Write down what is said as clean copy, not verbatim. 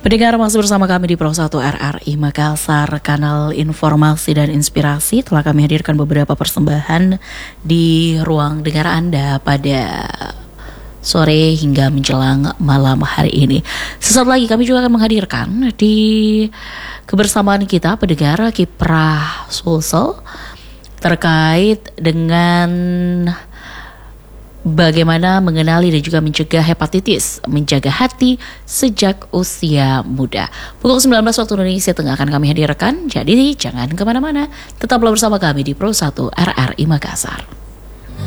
Pendengar, masih bersama kami di Pro 1 RRI Makassar, kanal informasi dan inspirasi. Telah kami hadirkan beberapa persembahan di ruang dengar Anda pada sore hingga menjelang malam hari ini. Sesaat lagi kami juga akan menghadirkan di kebersamaan kita pendengar Kiprah Sulsel terkait dengan bagaimana mengenali dan juga mencegah hepatitis, menjaga hati sejak usia muda. Pukul 19 waktu Indonesia Tengah akan kami hadirkan. Jadi jangan kemana-mana, tetaplah bersama kami di Pro 1 RRI Makassar.